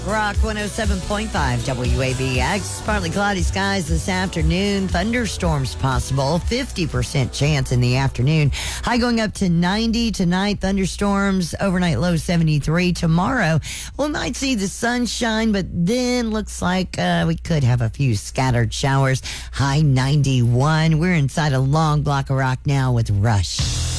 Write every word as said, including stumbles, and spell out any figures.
Rock one oh seven point five W A B X. Partly cloudy skies this afternoon. Thunderstorms possible. fifty percent chance in the afternoon. High going up to ninety tonight. Thunderstorms. Overnight low seventy-three. Tomorrow, we might see the sunshine, but then looks like uh, we could have a few scattered showers. High ninety-one. We're inside a long block of rock now with Rush.